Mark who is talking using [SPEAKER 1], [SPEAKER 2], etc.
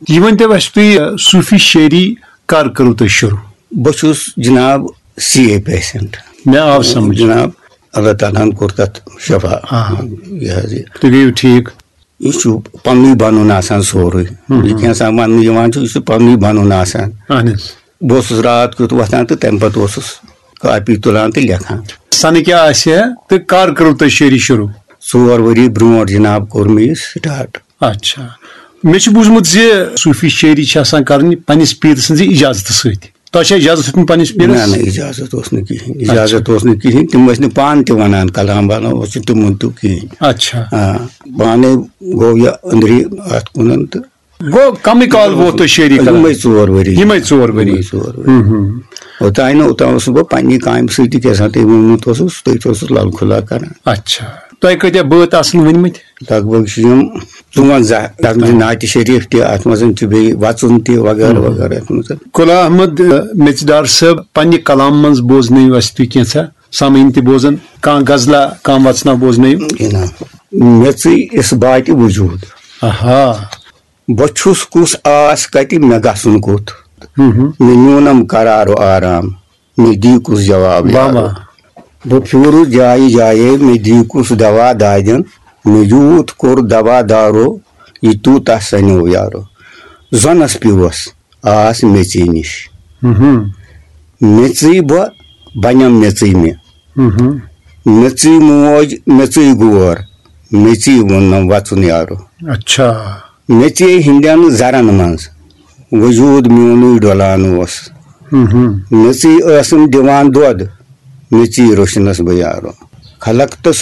[SPEAKER 1] یہ ورنو اس تھی صوفی شاعری کر کرو تھی شروع؟
[SPEAKER 2] بہت جناب CA پیشنٹ.
[SPEAKER 1] میں آو سمجھ
[SPEAKER 2] جناب اللہ تعالیٰ کور تک شفا. یہ
[SPEAKER 1] گیو ٹھیک.
[SPEAKER 2] یہ پنوی بنن آسان سوری یہ کینسا ون پنوی بنن آسان. بہت رات کیت وتھان تو تمہ پتہ کاپی تلان تو لکھان.
[SPEAKER 1] سن کیا تو کر کرو تھی شاعری شروع؟
[SPEAKER 2] 4 ؤری برونٹھ جناب کور میں یہ سٹارٹ.
[SPEAKER 1] اچھا مے بوزمت صوفی شاعری کرنی پنس پیر سن اجازت ست تہ اجازت ہوں پنس پیرس؟
[SPEAKER 2] نا اجازت کہین اجازت کہین تم پان تہ ونان کلام بنو تمن تہ کہین.
[SPEAKER 1] اچھا
[SPEAKER 2] پانے گو یہ اندری ات کن تو
[SPEAKER 1] گو کم کال ووت تھی شاعری
[SPEAKER 2] یمے 4 ؤری.
[SPEAKER 1] یمے 4 ؤری.
[SPEAKER 2] اوتان اوتان بہ پنہ کامہ سۭتی کیٛاہ تُہۍ ووٚنمُت اوسُس تٔتھۍ اوسُس لل کھُلا کران.
[SPEAKER 1] اچھا تۄہہِ کۭتیاہ بٲتھ آسن ؤنمٕتۍ؟
[SPEAKER 2] لگ بگ چھِ یِم 54 تتھ منٛز نعتِ شریف تہِ اتھ منٛز چھُ بیٚیہِ وژُن تہِ وغیرہ وغیرہ اتھ منٛز.
[SPEAKER 1] قلا احمد میژدار صٲب پننہِ کلام منٛز بوزنٲیِو اسہِ تُہۍ کینٛژھا سامعیٖن تہِ بوزن کانٛہہ غزلا کانٛہہ وژنا بوزنٲیِو.
[SPEAKER 2] جناب میژٕے اِس باتہِ وجوٗد بہٕ چھُس کُس آس کتہِ مےٚ گژھُن کوٚت مےٚ نیوٗنم قرار و آرام مےٚ دی کُس جواب بہٕ پھیوٗرُس جایہِ جایے مےٚ دی کُس دوا دادٮ۪ن مےٚ یوٗت کوٚر دوا دارو یہِ تیوٗتاہ سنیو یارو زۄنس پیوس آس میژی نِش میژٕے بہٕ بنٮ۪م میژٕے مےٚ میژٕے موج میژٕے گور میژی ووٚننم وژُن یارو.
[SPEAKER 1] اچھا
[SPEAKER 2] میژے ہندین زرن منٛز وجوٗد میونُے ڈۄلان اوس میژٕے ٲسٕم دِوان دۄد میژی روشنس بہٕ یارو. خلق تہٕ